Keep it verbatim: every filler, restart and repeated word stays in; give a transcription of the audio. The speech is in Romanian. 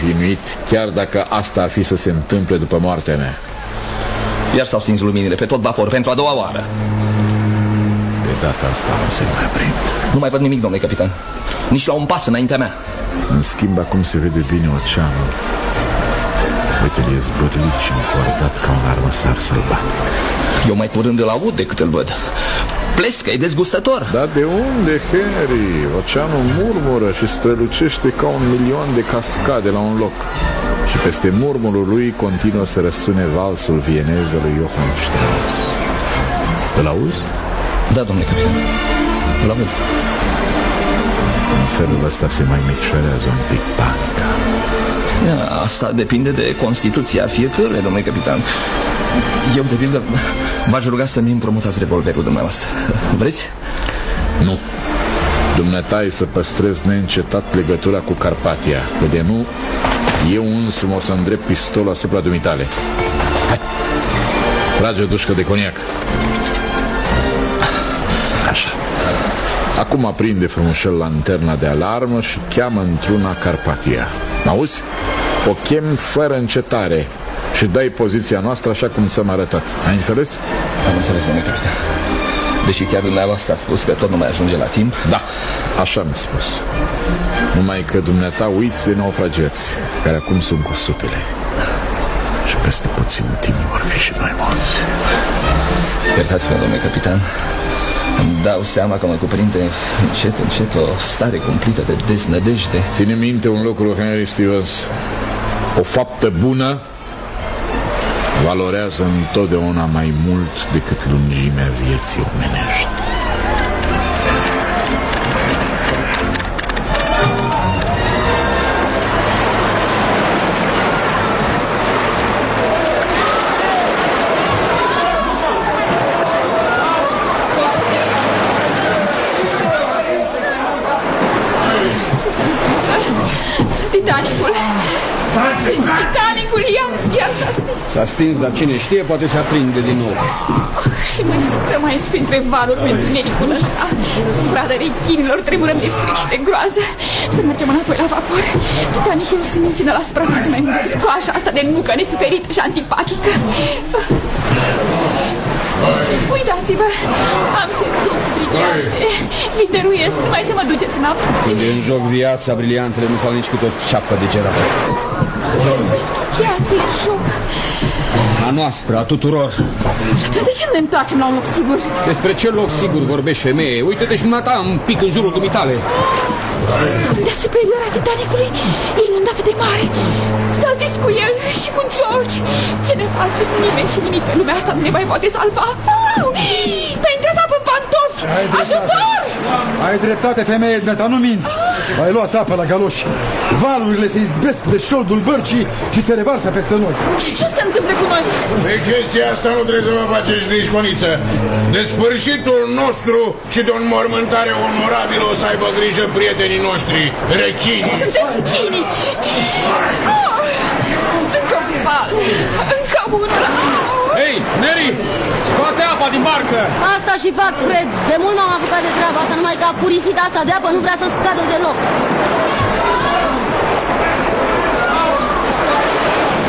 Inuit, chiar dacă asta ar fi să se întâmple după moartea mea. Iar s-au stins luminile pe tot vapor pentru a doua oară. De data asta nu se mai aprind. Nu mai văd nimic, domnule capitan. Nici la un pas înaintea mea. În schimb, acum se vede bine oceanul. Uite-l e zbârlit și încordat ca un armăsar sălbatic. Eu mai curând îl aud decât îl văd. Plescă, e dezgustător. Dar de unde, Henry? Oceanul murmură și strălucește ca un milion de cascade la un loc. Și peste murmurul lui continuă să răsune valsul vienez al lui Johann Strauss. Îl auzi? Da, domnule capitan, îl aud. În felul ăsta se mai micșorează un pic panica. Asta depinde de constituția fiecăruia, domnule capitan. Eu, de pildă, v-aș ruga să-mi împrumutați revolverul dumneavoastră. Vreți? Nu. Dumneatai să păstrezi neîncetat legătura cu Carpatia, că de nu, eu însumi o să îndrept pistolul asupra dumitale. Hai, trage o dușcă de coniac. Așa. Acum aprinde frumușel lanterna de alarmă și cheamă într-una Carpatia. Auzi? O chem fără încetare și dai poziția noastră așa cum ți-am arătat. Ai înțeles? Am înțeles, domnule capitan. Deși chiar dumneavoastră a spus că tot nu mai ajunge la timp. Da, așa mi-a spus. Numai că dumneata uiți de naufragiați, care acum sunt cu sutele. Și peste puțin timp vor fi și mai mulți. Iertați-mă, domnule capitan. Îmi dau seama că mă cuprinde încet, încet o stare cumplită de deznădejde. Ține minte un lucru, Henry Stevens. O faptă bună valorează întotdeauna mai mult decât lungimea vieții omenești. Titanicul! Titanicul, ia, ia s-a stins. S-a stins, dar cine știe, poate se aprinde din nou. Oh, și mai stăm aici printre valuri pe întunericul ăsta. În brada rechinilor tremurăm de frică și de groază. Să mergem înapoi la vapor. Titanicul se menține la suprafață mai mult cu așa asta de nucă nesuferită și antipatică. Uitați-vă, am cercei briliante. Vi dăruiesc, numai să mă duceți înapoi. Când e în joc viața, briliantele nu fac nici cât o ceapă de gerat. Viața e în joc. A noastră, a tuturor. Și atunci de ce nu ne întoarcem la un loc sigur? Despre ce loc sigur vorbești, femeie? Uite-te și dumneata un pic în jurul dumitale. Fundea superior a Titanicului e inundată de mare. S-a zis cu el și cu George. Ce ne facem? Nimeni și nimic pe lumea asta nu ne mai poate salva. Mi-a intrat apă în pantofi. Ajutor! Ai dreptate, femeie, dar nu minți. Ai luat apă la galoși. Valurile se izbesc de șoldul bărcii și se revarsă peste noi. Și ce se întâmplă cu noi? Pe chestia asta nu trebuie să vă faceți nici coniță. De sfârșitul nostru și de o înmormântare onorabilă o să aibă grijă prietenii noștri, rechinii. Sunteți cinici. Oh, încă un val, încă unul. Hei, Neri, scoate apa din barcă. Asta și fac, Fred. De mult m-am apucat de treaba asta, numai că furisită asta de apă nu vrea să scadă deloc.